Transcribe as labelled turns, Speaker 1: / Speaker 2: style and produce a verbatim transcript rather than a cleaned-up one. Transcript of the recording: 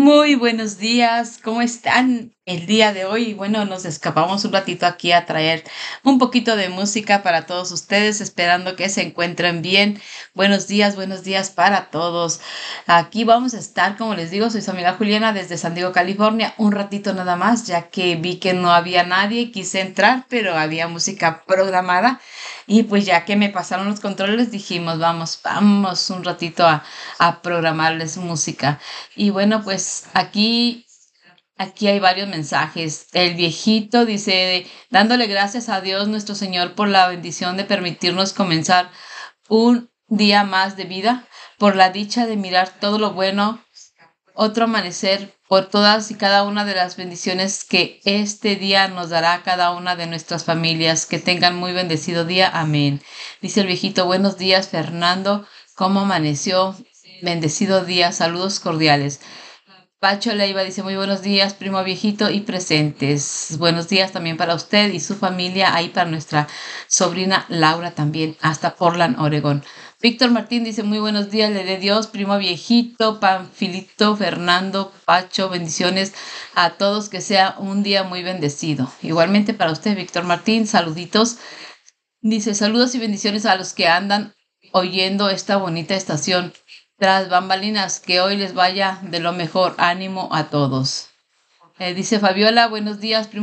Speaker 1: Muy buenos días, ¿cómo están el día de hoy? Bueno, nos escapamos un ratito aquí a traer un poquito de música para todos ustedes, esperando que se encuentren bien. Buenos días, buenos días para todos. Aquí vamos a estar, como les digo, soy su amiga Juliana desde San Diego, California, un ratito nada más, ya que vi que no había nadie, quise entrar, pero había música programada y pues ya que me pasaron los controles, dijimos, vamos, vamos un ratito a, a programarles música. Y bueno, pues aquí, aquí hay varios mensajes. El viejito dice, dándole gracias a Dios nuestro Señor por la bendición de permitirnos comenzar un día más de vida, por la dicha de mirar todo lo bueno, otro amanecer, por todas y cada una de las bendiciones que este día nos dará a cada una de nuestras familias. Que tengan muy bendecido día. Amén. Dice el viejito, buenos días, Fernando. ¿Cómo amaneció? Bendecido día. Saludos cordiales. Pacho Leiva dice muy buenos días, primo viejito y presentes. Buenos días también para usted y su familia, ahí para nuestra sobrina Laura también, hasta Portland, Oregón. Víctor Martín dice muy buenos días, le dé Dios, primo viejito, Panfilito, Fernando, Pacho, bendiciones a todos, que sea un día muy bendecido. Igualmente para usted, Víctor Martín, saluditos. Dice saludos y bendiciones a los que andan oyendo esta bonita estación. Tras bambalinas, que hoy les vaya de lo mejor. Ánimo a todos. Eh, dice Fabiola, buenos días,